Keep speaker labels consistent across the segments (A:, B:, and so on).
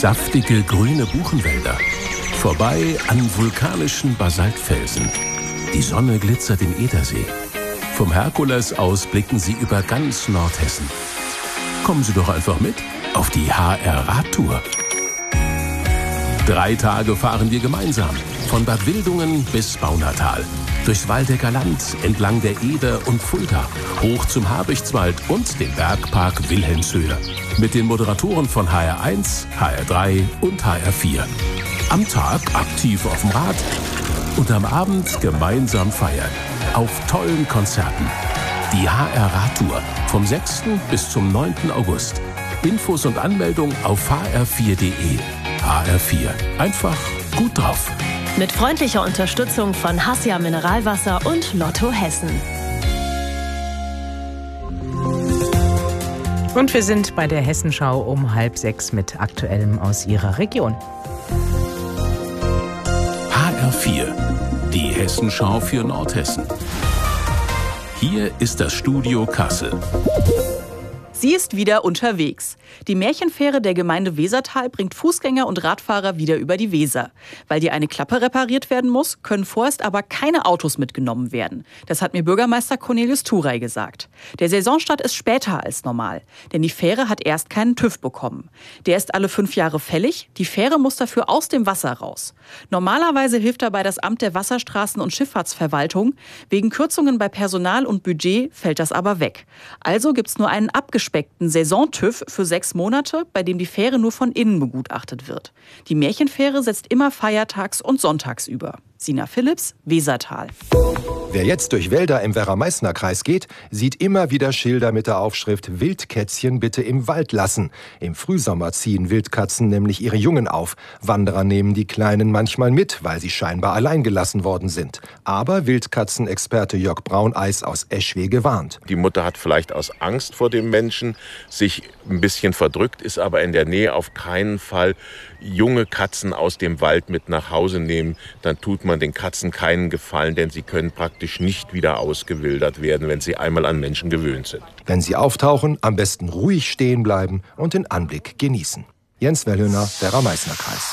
A: Saftige grüne Buchenwälder. Vorbei an vulkanischen Basaltfelsen. Die Sonne glitzert im Edersee. Vom Herkules aus blicken Sie über ganz Nordhessen. Kommen Sie doch einfach mit auf die HR-Radtour. 3 Tage fahren wir gemeinsam. Von Bad Wildungen bis Baunatal. Durchs Waldecker Land, entlang der Eder und Fulda. Hoch zum Habichtswald und den Bergpark Wilhelmshöhe. Mit den Moderatoren von HR1, HR3 und HR4. Am Tag aktiv auf dem Rad und am Abend gemeinsam feiern. Auf tollen Konzerten. Die HR-Radtour vom 6. bis zum 9. August. Infos und Anmeldung auf hr4.de. HR4. Einfach gut drauf.
B: Mit freundlicher Unterstützung von Hassia Mineralwasser und Lotto Hessen.
C: Und wir sind bei der Hessenschau um 5:30 mit Aktuellem aus Ihrer Region.
A: HR4. Die Hessenschau für Nordhessen. Hier ist das Studio Kassel.
D: Sie ist wieder unterwegs. Die Märchenfähre der Gemeinde Wesertal bringt Fußgänger und Radfahrer wieder über die Weser. Weil die eine Klappe repariert werden muss, können vorerst aber keine Autos mitgenommen werden. Das hat mir Bürgermeister Cornelius Thuray gesagt. Der Saisonstart ist später als normal, denn die Fähre hat erst keinen TÜV bekommen. Der ist alle 5 Jahre fällig, die Fähre muss dafür aus dem Wasser raus. Normalerweise hilft dabei das Amt der Wasserstraßen- und Schifffahrtsverwaltung. Wegen Kürzungen bei Personal und Budget fällt das aber weg. Also gibt's nur einen abgespeckten Saison-TÜV für 6 Monate, bei dem die Fähre nur von innen begutachtet wird. Die Märchenfähre setzt immer feiertags und sonntags über. Sina Philipps, Wesertal.
E: Wer jetzt durch Wälder im Werra-Meißner-Kreis geht, sieht immer wieder Schilder mit der Aufschrift „Wildkätzchen bitte im Wald lassen". Im Frühsommer ziehen Wildkatzen nämlich ihre Jungen auf. Wanderer nehmen die Kleinen manchmal mit, weil sie scheinbar allein gelassen worden sind. Aber Wildkatzenexperte Jörg Brauneis aus Eschwege warnt.
F: Die Mutter hat vielleicht aus Angst vor dem Menschen sich ein bisschen verdrückt, ist aber in der Nähe auf keinen Fall junge Katzen aus dem Wald mit nach Hause nehmen. Dann tut man den Katzen keinen Gefallen, denn sie können praktisch nicht wieder ausgewildert werden, wenn sie einmal an Menschen gewöhnt sind.
E: Wenn sie auftauchen, am besten ruhig stehen bleiben und den Anblick genießen. Jens Wellhöhner, Werra-Meißner-Kreis.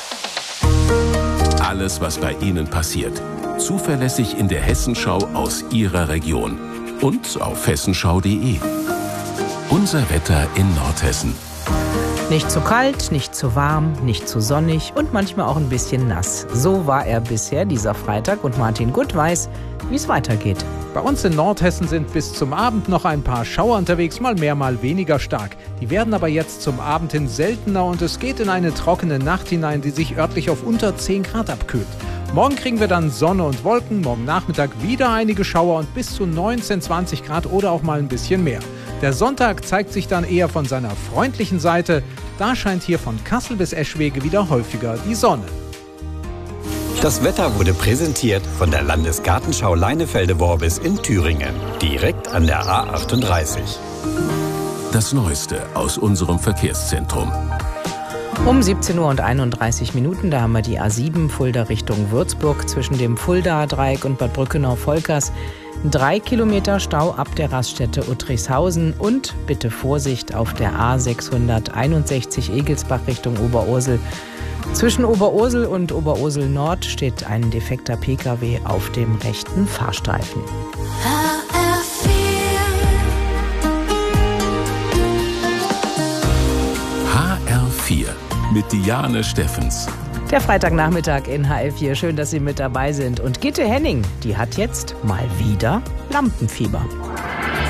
A: Alles, was bei Ihnen passiert. Zuverlässig in der Hessenschau aus Ihrer Region. Und auf hessenschau.de. Unser Wetter in Nordhessen.
C: Nicht zu kalt, nicht zu warm, nicht zu sonnig und manchmal auch ein bisschen nass. So war er bisher, dieser Freitag. Und Martin Gutt weiß, wie es weitergeht.
G: Bei uns in Nordhessen sind bis zum Abend noch ein paar Schauer unterwegs, mal mehr, mal weniger stark. Die werden aber jetzt zum Abend hin seltener und es geht in eine trockene Nacht hinein, die sich örtlich auf unter 10 Grad abkühlt. Morgen kriegen wir dann Sonne und Wolken, morgen Nachmittag wieder einige Schauer und bis zu 19, 20 Grad oder auch mal ein bisschen mehr. Der Sonntag zeigt sich dann eher von seiner freundlichen Seite. Da scheint hier von Kassel bis Eschwege wieder häufiger die Sonne.
H: Das Wetter wurde präsentiert von der Landesgartenschau Leinefelde-Worbis in Thüringen, direkt an der A38.
A: Das Neueste aus unserem Verkehrszentrum.
C: Um 17:31 Uhr, da haben wir die A7 Fulda Richtung Würzburg zwischen dem Fulda-Dreieck und Bad Brückenau-Volkers. 3 Kilometer Stau ab der Raststätte Uttrichshausen und bitte Vorsicht auf der A661 Egelsbach Richtung Oberursel. Zwischen Oberursel und Oberursel Nord steht ein defekter Pkw auf dem rechten Fahrstreifen.
A: HR4 mit Diane Steffens.
C: Der Freitagnachmittag in HR4. Schön, dass Sie mit dabei sind. Und Gitte Henning, die hat jetzt mal wieder Lampenfieber.